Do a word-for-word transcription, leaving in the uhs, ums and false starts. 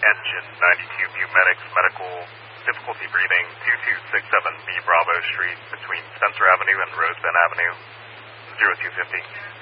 Engine ninety-two Bumedics Medical, difficulty breathing two two six seven B Bravo Street between Spencer Avenue and Rosebend Avenue, zero two fifty.